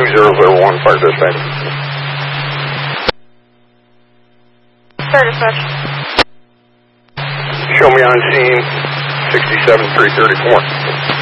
2001, fire dispatch. Fire dispatch. Show me on scene 67-334.